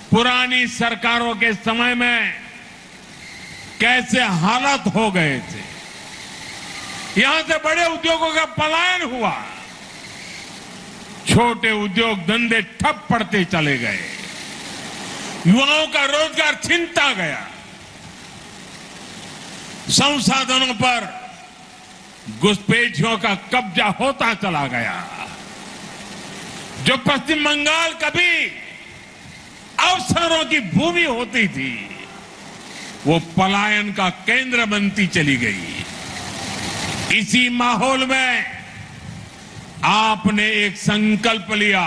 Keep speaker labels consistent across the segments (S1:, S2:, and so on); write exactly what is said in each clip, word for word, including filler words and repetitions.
S1: पुरानी सरकारों के समय में कैसे हालात हो गए थे। यहां से बड़े उद्योगों का पलायन हुआ, छोटे उद्योग धंधे ठप पड़ते चले गए, युवाओं का रोजगार छीनता गया, संसाधनों पर घुसपैठियों का कब्जा होता चला गया। जो पश्चिम बंगाल कभी अवसरों की भूमि होती थी, वो पलायन का केंद्र बनती चली गई। इसी माहौल में आपने एक संकल्प लिया,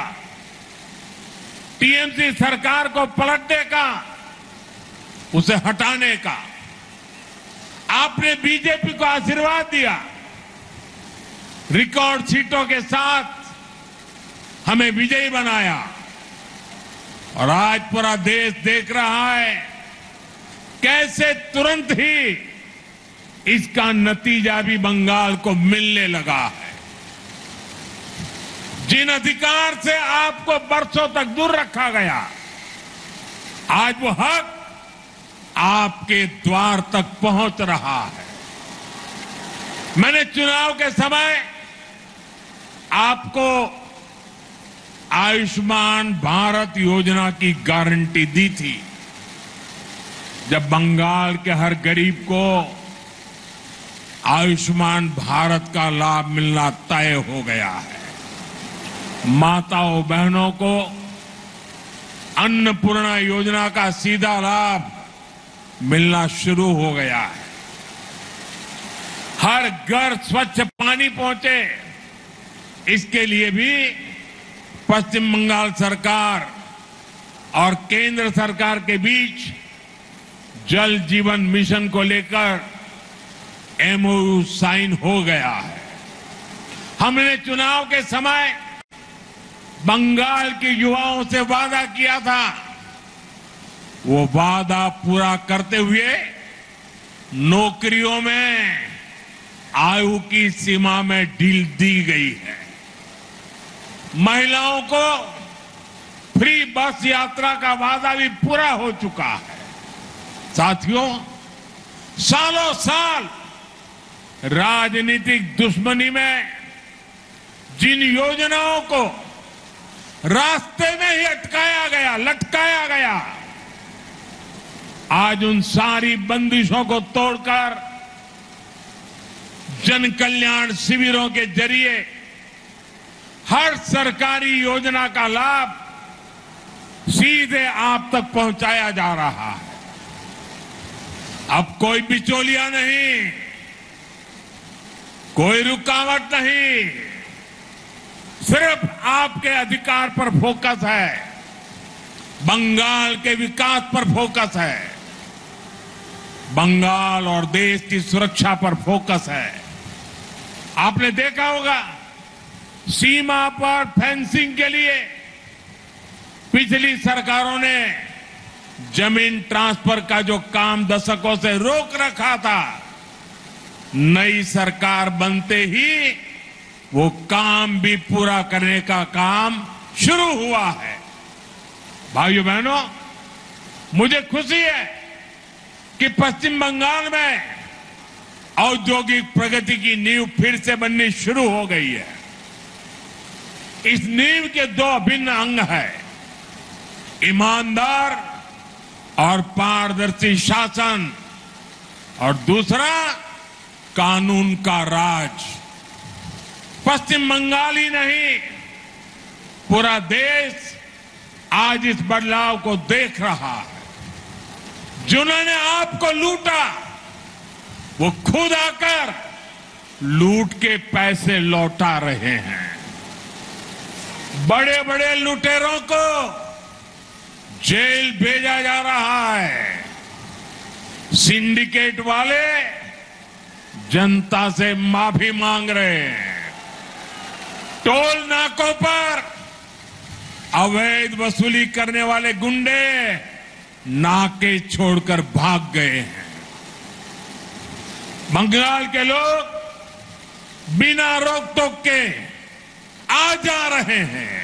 S1: टीएमसी सरकार को पलटने का, उसे हटाने का। आपने बीजेपी को आशीर्वाद दिया, रिकॉर्ड सीटों के साथ हमें विजयी बनाया, और आज पूरा देश देख रहा है कैसे तुरंत ही इसका नतीजा भी बंगाल को मिलने लगा है। जिन अधिकार से आपको बरसों तक दूर रखा गया, आज वो हक आपके द्वार तक पहुंच रहा है। मैंने चुनाव के समय आपको आयुष्मान भारत योजना की गारंटी दी थी, जब बंगाल के हर गरीब को आयुष्मान भारत का लाभ मिलना तय हो गया है। माताओं बहनों को अन्नपूर्णा योजना का सीधा लाभ मिलना शुरू हो गया है। हर घर स्वच्छ पानी पहुंचे, इसके लिए भी पश्चिम बंगाल सरकार और केंद्र सरकार के बीच जल जीवन मिशन को लेकर एमओयू साइन हो गया है। हमने चुनाव के समय बंगाल के युवाओं से वादा किया था, वो वादा पूरा करते हुए नौकरियों में आयु की सीमा में ढील दी गई है। महिलाओं को फ्री बस यात्रा का वादा भी पूरा हो चुका है। साथियों, सालों साल राजनीतिक दुश्मनी में जिन योजनाओं को रास्ते में ही अटकाया गया, लटकाया गया, आज उन सारी बंदिशों को तोड़कर जन कल्याण शिविरों के जरिए हर सरकारी योजना का लाभ सीधे आप तक पहुंचाया जा रहा है। अब कोई बिचौलिया नहीं, कोई रुकावट नहीं, सिर्फ आपके अधिकार पर फोकस है, बंगाल के विकास पर फोकस है, बंगाल और देश की सुरक्षा पर फोकस है। आपने देखा होगा, सीमा पर फेंसिंग के लिए पिछली सरकारों ने जमीन ट्रांसफर का जो काम दशकों से रोक रखा था, नई सरकार बनते ही वो काम भी पूरा करने का काम शुरू हुआ है। भाइयों बहनों, मुझे खुशी है कि पश्चिम बंगाल में औद्योगिक प्रगति की नींव फिर से बननी शुरू हो गई है। इस नींव के दो अभिन्न अंग हैं, ईमानदार और पारदर्शी शासन, और दूसरा कानून का राज। पश्चिम बंगाल ही नहीं, पूरा देश आज इस बदलाव को देख रहा है। जिन्होंने आपको लूटा, वो खुद आकर लूट के पैसे लौटा रहे हैं। बड़े बड़े लुटेरों को जेल भेजा जा रहा है। सिंडिकेट वाले जनता से माफी मांग रहे हैं। टोल नाकों पर अवैध वसूली करने वाले गुंडे नाके छोड़कर भाग गए हैं। बंगाल के लोग बिना रोक टोक के आ जा रहे हैं।